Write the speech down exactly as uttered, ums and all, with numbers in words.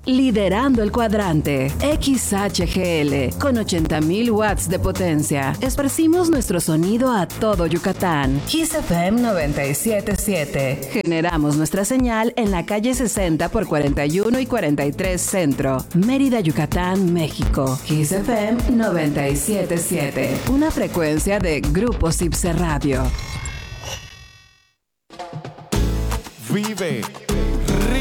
liderando el cuadrante. X H G L, con ochenta mil watts de potencia. Esparcimos nuestro sonido a todo Yucatán. Kiss F M noventa y siete punto siete. Generamos nuestra señal en la calle sesenta por cuarenta y uno y cuarenta y tres Centro, Mérida, Yucatán, México. Kiss F M noventa y siete punto siete. Una frecuencia de Grupo Cipse Radio. Vive